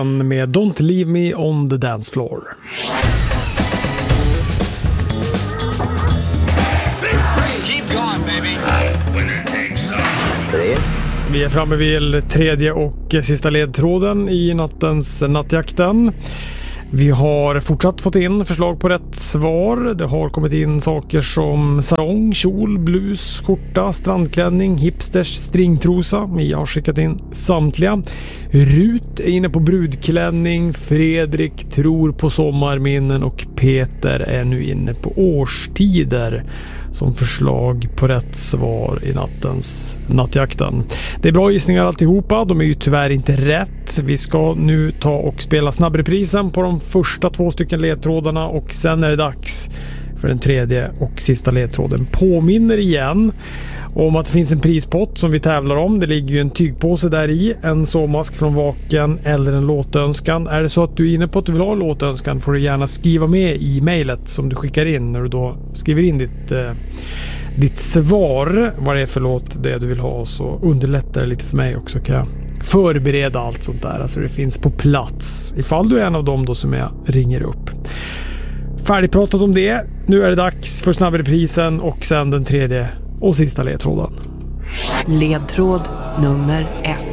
Med Don't Leave Me on the Dance Floor. Vi är framme vid tredje och sista ledtråden i nattens nattjakten. Vi har fortsatt fått in förslag på rätt svar. Det har kommit in saker som sarong, kjol, blus, skjorta, strandklänning, hipsters, stringtrosa. Jag har skickat in samtliga. Rut är inne på brudklänning, Fredrik tror på sommarminnen och Peter är nu inne på årstider som förslag på rätt svar i nattens nattjakten. Det är bra gissningar alltihopa, de är ju tyvärr inte rätt. Vi ska nu ta och spela snabbreprisen på de första 2 stycken ledtrådarna och sen är det dags för den tredje och sista ledtråden. Påminner igen om att det finns en prispott som vi tävlar om. Det ligger ju en tygpåse där i, en sovmask från Vaken eller en låtönskan. Är det så att du är inne på att du vill ha en låtönskan får du gärna skriva med i mejlet som du skickar in när du då skriver in ditt svar, vad det är för låt det du vill ha, så underlättar det lite för mig också, kan jag förbereda allt sånt där, alltså det finns på plats ifall du är en av dem då som jag ringer upp. Färdigpratat om det, nu är det dags för snabbreprisen och sen den tredje och sista ledtråden. Ledtråd nummer 1.